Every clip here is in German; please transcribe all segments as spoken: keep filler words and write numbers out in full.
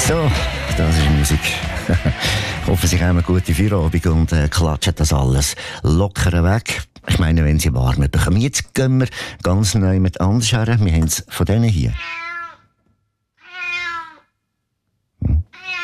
So, das ist Musik. Ich hoffe, Sie haben eine gute Feierabend und äh, klatschen das alles locker weg. Ich meine, wenn Sie warm bekommen. Jetzt gehen wir ganz neu mit anders her. Wir haben es von denen hier. Hm.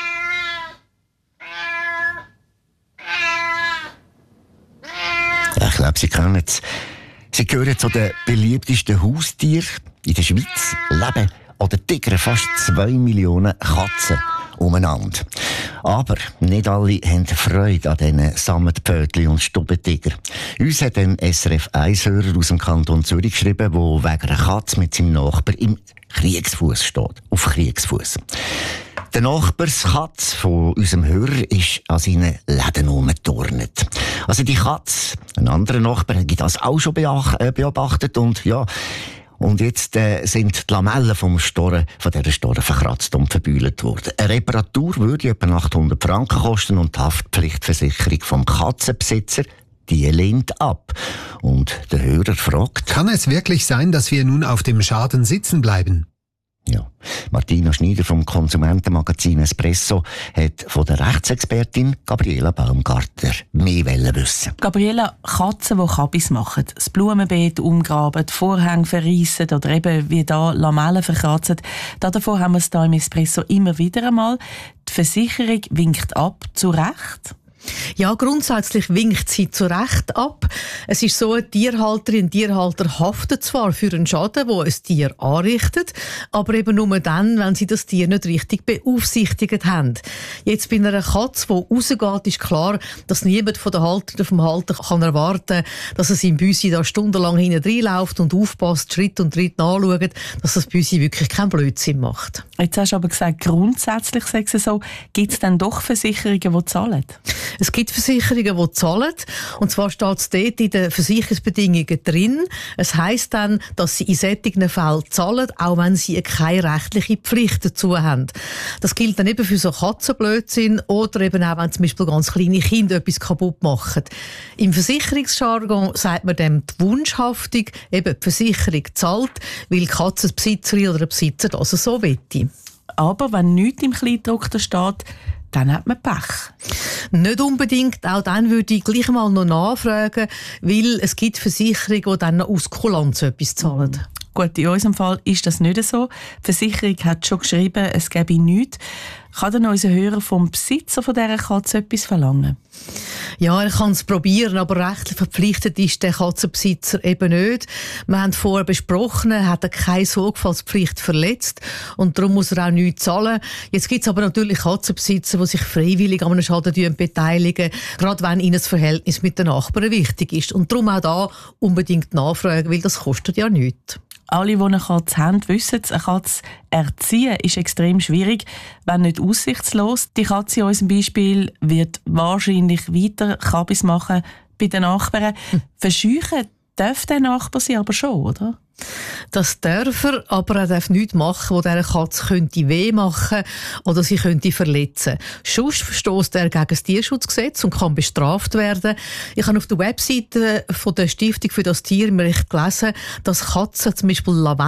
Ich glaube, Sie kennen es. Sie gehören zu den beliebtesten Haustieren in der Schweiz. Leben oder tigern fast zwei Millionen Katzen umeinander. Aber nicht alle haben Freude an diesen Sammetpfötchen und Stubbentiger. Uns hat ein S R F eins Hörer aus dem Kanton Zürich geschrieben, der wegen einer Katze mit seinem Nachbar im Kriegsfuß steht. Auf Kriegsfuß. Der Nachbarskatze von unserem Hörer ist an seinen Läden herumgeturnt. Also die Katze, ein anderer Nachbar, hat das auch schon beobachtet und ja, und jetzt äh, sind die Lamellen vom Storren, von dieser Storren verkratzt und verbühlt worden. Eine Reparatur würde etwa achthundert Franken kosten und die Haftpflichtversicherung vom Katzenbesitzer, die lehnt ab. Und der Hörer fragt: Kann es wirklich sein, dass wir nun auf dem Schaden sitzen bleiben? Ja, Martina Schneider vom Konsumentenmagazin Espresso hat von der Rechtsexpertin Gabriela Baumgartner mehr wissen. Gabriela, Katzen, die Kabis machen, das Blumenbeet umgraben, die Vorhänge verreissen oder eben wie da Lamellen verkratzen, davon haben wir es hier im Espresso immer wieder einmal. Die Versicherung winkt ab, zu Recht. Ja, grundsätzlich winkt sie zu Recht ab. Es ist so, eine Tierhalterin, ein Tierhalter haftet zwar für einen Schaden, den ein Tier anrichtet, aber eben nur dann, wenn sie das Tier nicht richtig beaufsichtigt haben. Jetzt bei einer Katze, die rausgeht, ist klar, dass niemand von der Halter oder vom Halter kann erwarten kann, dass es im Büsi da stundenlang hinten reinläuft und aufpasst, Schritt und Tritt nachschaut, dass das Büsi wirklich keinen Blödsinn macht. Jetzt hast du aber gesagt, grundsätzlich sagen sie so, gibt es dann doch Versicherungen, die zahlen? Es gibt Versicherungen, die zahlen. Und zwar steht es dort in den Versicherungsbedingungen drin. Es heisst dann, dass sie in solchen Fällen zahlen, auch wenn sie keine rechtliche Pflicht dazu haben. Das gilt dann eben für so Katzenblödsinn oder eben auch, wenn zum Beispiel ganz kleine Kinder etwas kaputt machen. Im Versicherungsjargon sagt man dem die Wunschhaftung, eben die Versicherung zahlt, weil die Katzenbesitzerin oder der Besitzer das so wette. Aber wenn nichts im Kleingedruckten steht, dann hat man Pech. Nicht unbedingt. Auch dann würde ich gleich mal noch nachfragen, weil es gibt Versicherungen, die dann noch aus Kulanz etwas zahlen. Mhm. Gut, in unserem Fall ist das nicht so. Die Versicherung hat schon geschrieben, es gäbe nichts. Kann dann unser Hörer vom Besitzer von dieser Katze etwas verlangen? Ja, er kann es probieren, aber rechtlich verpflichtet ist der Katzenbesitzer eben nicht. Wir haben vorher besprochen, er hat keine Sorgfaltspflicht verletzt und darum muss er auch nichts zahlen. Jetzt gibt es aber natürlich Katzenbesitzer, die sich freiwillig an einem Schaden beteiligen, gerade wenn ihnen das Verhältnis mit den Nachbarn wichtig ist. Und darum auch da unbedingt nachfragen, weil das kostet ja nichts. Alle, die eine Katze haben, wissen es, eine Katze erziehen ist extrem schwierig, wenn nicht aussichtslos. Die Katze in unserem Beispiel wird wahrscheinlich weiter Kabis machen bei den Nachbarn. Hm. Verscheuchen darf der Nachbar sie aber schon, oder? Das darf er, aber er darf nichts machen, wo dieser Katze könnte weh machen oder sie könnte verletzen. Sonst verstößt er gegen das Tierschutzgesetz und kann bestraft werden. Ich habe auf der Webseite von der Stiftung für das Tierrecht gelesen, dass Katzen zum Beispiel Lavendel